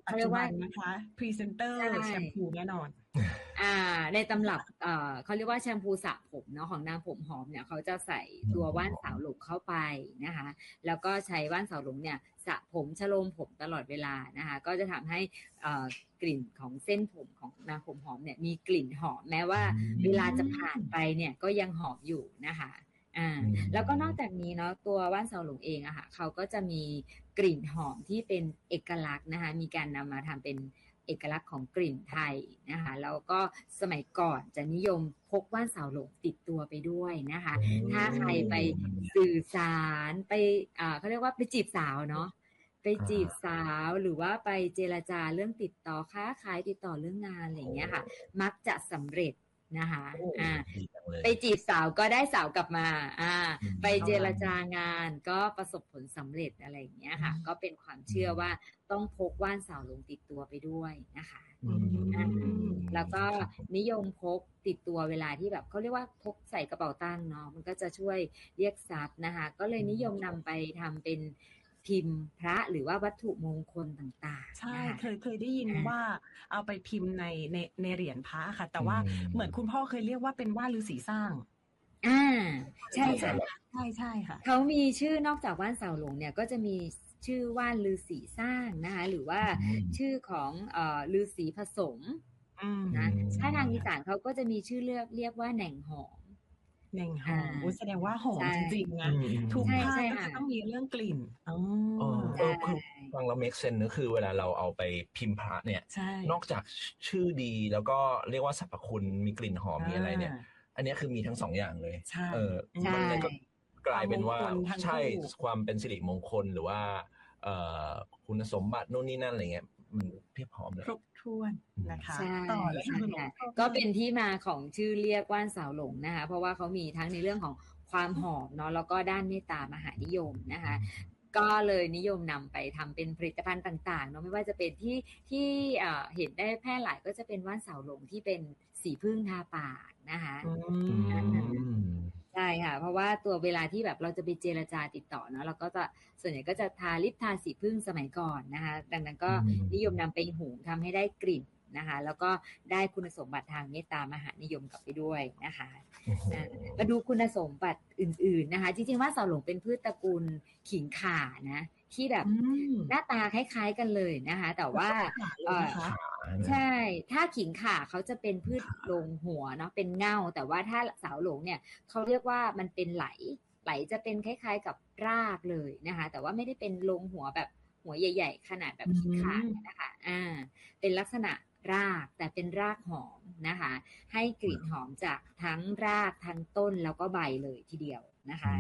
ปัจจุบันนะคะพรีเซนเตอร์แชมพูแน่นอนในตำรับเขาเรียกว่าแชมพูสระผมเนาะของนางผมหอมเนี่ยเขาจะใส่ตัวว่านสาวหลงเข้าไปนะคะแล้วก็ใช้ว่านสาวหลงเนี่ยสระผมชโลมผมตลอดเวลานะคะก็จะทำให้กลิ่นของเส้นผมของนางผมหอมเนี่ยมีกลิ่นหอมแม้ว่าเวลาจะผ่านไปเนี่ยก็ยังหอมอยู่นะคะแล้วก็นอกจากนี้เนาะตัวว่านเสาหลงเองอะค่ะเขาก็จะมีกลิ่นหอมที่เป็นเอกลักษณ์นะคะมีการนำมาทำเป็นเอกลักษณ์ของกลิ่นไทยนะคะแล้วก็สมัยก่อนจะนิยมพกว่านเสาหลงติดตัวไปด้วยนะคะถ้าใครไปสื่อสารไปเขาเรียกว่าไปจีบสาวเนาะไปจีบสาวหรือว่าไปเจรจาเรื่องติดต่อค้าขายติดต่อเรื่องงานอะไรอย่างเงี้ยค่ะมักจะสำเร็จนะคะไปจีบสาวก็ได้สาวกลับมาไปเจรจางานก็ประสบผลสำเร็จอะไรอย่างเงี้ยค่ะก็เป็นความเชื่อว่าต้องพกว่านสาวหลงติดตัวไปด้วยนะคะแล้วก็นิยมพกติดตัวเวลาที่แบบเขาเรียกว่าพกใส่กระเป๋าตังค์เนาะมันก็จะช่วยเรียกทรัพย์นะคะก็เลยนิยมนำไปทำเป็นพิมพ์พระหรือว่าวัตถุมงคลต่างๆใช่เคยได้ยินว่าเอาไปพิมพ์ในเหรียญพระค่ะแต่ว่าเหมือนคุณพ่อเคยเรียกว่าเป็นว่านฤาษีสร้างใช่ค่ะใช่ค่ะเขามีชื่อนอกจากว่านเสาหลงเนี่ยก็จะมีชื่อว่านฤาษีสร้างนะคะหรือว่าชื่อของฤาษีผสมนะถ้าทางอีสานเขาก็จะมีชื่อเรียกว่าแหน่งหอมแหน่งหอมแสดงว่าหอมจริงๆนะทุกผ้าก็จะต้องมีเรื่องกลิ่นคือฟังเรา make sense ก็คือเวลาเราเอาไปพิมพ์พระเนี่ยนอกจากชื่อดีแล้วก็เรียกว่าสรรพคุณมีกลิ่นหอมมีอะไรเนี่ยอันนี้คือมีทั้งสองอย่างเลยมันเลยก็กลายเป็นว่าใช่ความเป็นสิริมงคลหรือว่าคุณสมบัติโน่นนี่นั่นอะไรเงี้ยมันเพียบพร้อมเลยครบถ้วนนะคะต่อเลยก็เป็นที่มาของชื่อเรียกว่านสาวหลงนะคะเพราะว่าเขามีทั้งในเรื่องของความหอมเนาะแล้วก็ด้านเมตตามหานิยมนะคะก็เลยนิยมนำไปทำเป็นผลิตภัณฑ์ต่างๆเนาะไม่ว่าจะเป็นที่เห็นได้แพร่หลายก็จะเป็นว่านสาวหลงที่เป็นสีพึ่งทาปากนะคะใช่ค่ะเพราะว่าตัวเวลาที่แบบเราจะไปเจรจาติดต่อเนาะเราก็จะส่วนใหญ่ก็จะทาลิปทาสีผึ้งสมัยก่อนนะคะดังนั้นก็นิยมนำไปหุงทำให้ได้กลิ่นนะคะแล้วก็ได้คุณสมบัติทางเมตตามหานิยมกลับไปด้วยนะคะมาดูคุณสมบัติอื่นๆนะคะจริงๆว่าเสาหลงเป็นพืชตระกูลขิงข่านะที่แบบหน้าตาคล้ายๆกันเลยนะคะแต่ว่าใช่ถ้าขิงข่าเขาจะเป็นพืชลงหัวเนาะเป็นเง่าแต่ว่าถ้าเสาหลงเนี่ยเขาเรียกว่ามันเป็นไหลจะเป็นคล้ายๆกับรากเลยนะคะแต่ว่าไม่ได้เป็นลงหัวแบบหัวใหญ่ๆขนาดแบบขิงข่านะคะเป็นลักษณะรากแต่เป็นรากหอมนะคะให้กลิ่นหอมจากทั้งรากทั้งต้นแล้วก็ใบเลยทีเดียวนะคะ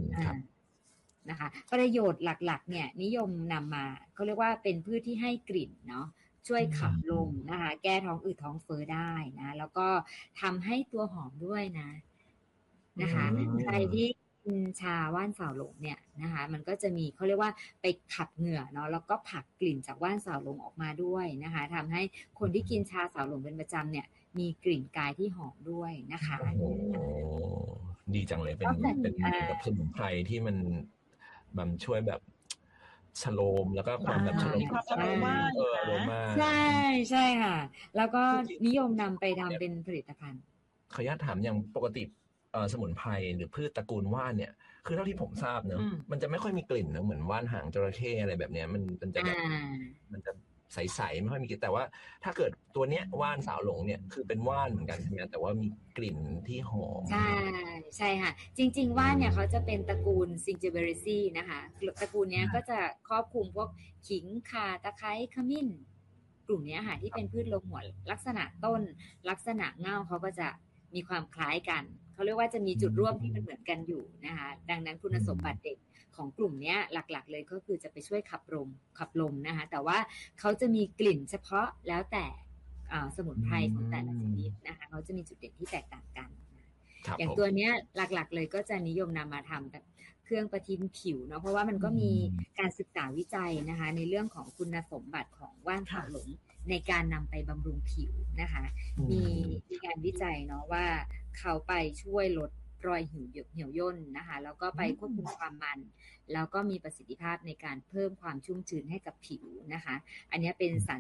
ประโยชน์หลักๆเนี่ยนิยมนำมาเขาเรียกว่าเป็นพืชที่ให้กลิ่นเนาะช่วยขับลมนะคะแก้ท้องอืดท้องเฟ้อได้นะแล้วก็ทำให้ตัวหอมด้วยนะคะใครที่กินชาว่านสาวหลงเนี่ยนะคะมันก็จะมีเขาเรียกว่าไปขับเหงื่อเนาะแล้วก็ผลักกลิ่นจากว่านสาวหลงออกมาด้วยนะคะทำให้คนที่กินชาสาวหลงเป็นประจำเนี่ยมีกลิ่นกายที่หอมด้วยนะคะดีจังเลยเป็นแบบสมุนไพรที่มันช่วยแบบชโลมแล้วก็ความแบบชโลมโรมาใช่ค่ะแล้วก็นิยมนำไปทำเป็นผลิตภัณฑ์ขออนุญาตถามอย่างปกติสมุนไพรหรือพืชตระกูลว่านเนี่ยคือเท่าที่ผมทราบเนอะมันจะไม่ค่อยมีกลิ่นนะเหมือนว่านหางจระเข้อะไรแบบเนี้ยมันจะแบบมันจะใสๆไม่ค่อยมีกลิ่นแต่ว่าถ้าเกิดตัวเนี้ยว่านสาวหลงเนี่ยคือเป็นว่านเหมือนกันใช่ไหมแต่ว่ามีกลิ่นที่หอมใช่ค่ะจริงๆว่านเนี่ยเขาจะเป็นตระกูลซิงเจเบริซีนะคะตระกูลเนี้ยก็จะครอบคลุมพวกขิงข่าตะไคร้ขมิ้นกลุ่มนี้ค่ะที่เป็นพืชลงหัวลักษณะต้นลักษณะเง่าเขาก็จะมีความคล้ายกันเขาเรียกว่าจะมีจุดร่วมที่มันเหมือนกันอยู่นะคะดังนั้นคุณสมบัติเด่นของกลุ่มนี้หลักๆเลยก็คือจะไปช่วยขับลมนะคะแต่ว่าเขาจะมีกลิ่นเฉพาะแล้วแต่สมุนไพรของแต่ละชนิดนะคะเขาจะมีจุดเด่นที่แตกต่างกันอย่างตัวเนี้ยหลักๆเลยก็จะนิยมนำมาทำแบบเครื่องประทินผิวเนาะเพราะว่ามันก็มีการศึกษาวิจัยนะคะในเรื่องของคุณสมบัติของว่านสาวหลงในการนำไปบำรุงผิวนะคะมีการวิจัยเนาะว่าเขาไปช่วยลดรอยเหี่ยวย่นนะคะแล้วก็ไปควบคุมความมันแล้วก็มีประสิทธิภาพในการเพิ่มความชุ่มชื้นให้กับผิวนะคะอันนี้เป็นสาร